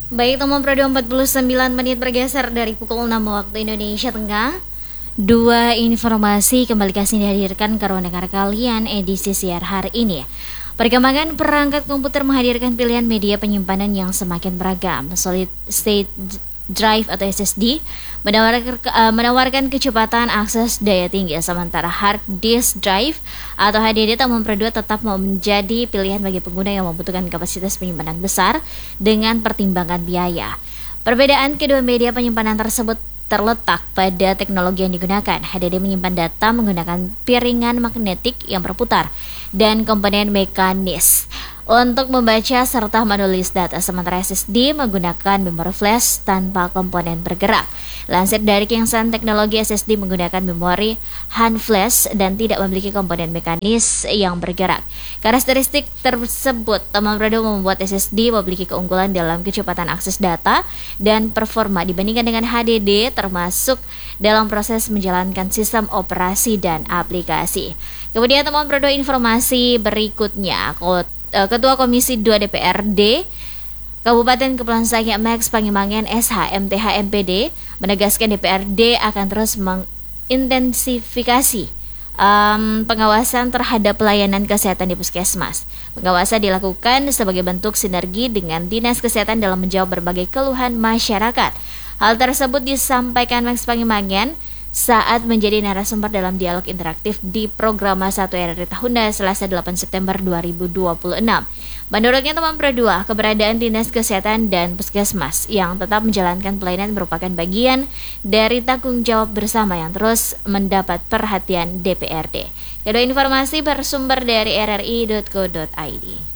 Baik, teman Pro 49 menit bergeser dari pukul 6 waktu Indonesia Tengah. Dua informasi kembali kasih dihadirkan ke ruang dengar kalian edisi siar hari ini. Perkembangan perangkat komputer menghadirkan pilihan media penyimpanan yang semakin beragam. Solid State Drive atau SSD menawarkan kecepatan akses daya tinggi, sementara Hard Disk Drive atau HDD teman Pro 2 tetap menjadi pilihan bagi pengguna yang membutuhkan kapasitas penyimpanan besar dengan pertimbangan biaya. Perbedaan kedua media penyimpanan tersebut terletak pada teknologi yang digunakan. HDD menyimpan data menggunakan piringan magnetik yang berputar dan komponen mekanis untuk membaca serta menulis data, sementara SSD menggunakan memori flash tanpa komponen bergerak. Lansir dari Kingston, teknologi SSD menggunakan memori hand flash dan tidak memiliki komponen mekanis yang bergerak. Karakteristik tersebut teman Pro membuat SSD memiliki keunggulan dalam kecepatan akses data dan performa dibandingkan dengan HDD, termasuk dalam proses menjalankan sistem operasi dan aplikasi. Kemudian teman Pro informasi berikutnya, Ketua Komisi 2 DPRD Kabupaten Kepulauan Sangihe Max Pangimangen SH MTH MPD menegaskan DPRD akan terus mengintensifikasi pengawasan terhadap pelayanan kesehatan di puskesmas. Pengawasan dilakukan sebagai bentuk sinergi dengan Dinas Kesehatan dalam menjawab berbagai keluhan masyarakat. Hal tersebut disampaikan Max Pangimangen saat menjadi narasumber dalam dialog interaktif di program 1 RRI Tahunda Selasa 8 September 2026. Menurutnya teman Pro 2, keberadaan Dinas Kesehatan dan Puskesmas yang tetap menjalankan pelayanan merupakan bagian dari tanggung jawab bersama yang terus mendapat perhatian DPRD. Kedua informasi bersumber dari rri.co.id.